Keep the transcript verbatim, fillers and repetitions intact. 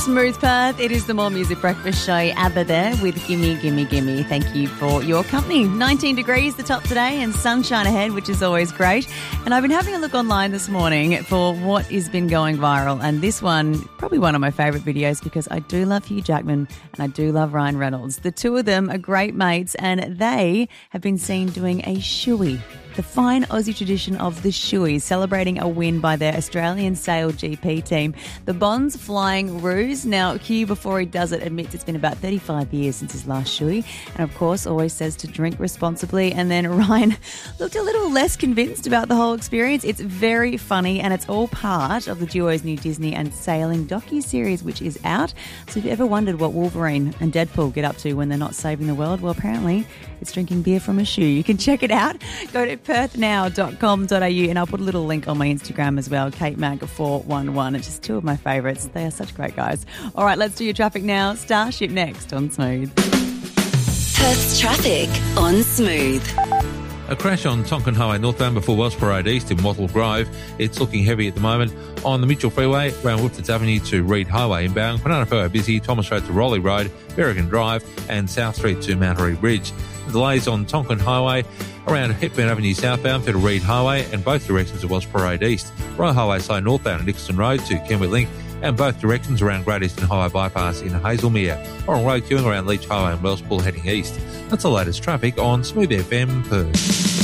Smooth Perth. It is the More Music Breakfast Show. Abba there with Gimme, Gimme, Gimme. Thank you for your company. nineteen degrees the top today and sunshine ahead, which is always great. And I've been having a look online this morning for what has been going viral. And this one, probably one of my favourite videos because I do love Hugh Jackman and I do love Ryan Reynolds. The two of them are great mates and they have been seen doing a shoey. The fine Aussie tradition of the shoey, celebrating a win by their Australian Sail G P team. The Bonds Flying Ruse. Now, Hugh, before he does it, admits it's been about thirty-five years since his last shoey. And, of course, always says to drink responsibly. And then Ryan looked a little less convinced about the whole experience. It's very funny and it's all part of the duo's new Disney and sailing docu-series, which is out. So if you ever wondered what Wolverine and Deadpool get up to when they're not saving the world, well, apparently it's drinking beer from a shoe. You can check it out. Go to perth now dot com dot a u and I'll put a little link on my Instagram as well, Kate Mag four one one. It's just two of my favourites. They are such great guys. All right, let's do your traffic now. Starship next on Smooth. Perth's traffic on Smooth. A crash on Tonkin Highway northbound before Wells Parade East in Wattle Grove. It's looking heavy at the moment. On the Mitchell Freeway, around Woodfords Avenue to Reed Highway inbound. Banana Freeway busy, Thomas Road to Raleigh Road, Berrigan Drive and South Street to Mount Reed Bridge. Delays on Tonkin Highway around Hepburn Avenue southbound to Reed Highway and both directions of Wells Parade East. Royal Highway side northbound at Nixon Road to Kenwood Link and both directions around Great Eastern Highway Bypass in Hazelmere. Or on road queuing around Leach Highway and Wellspool heading east. That's the latest traffic on Smooth F M Perth.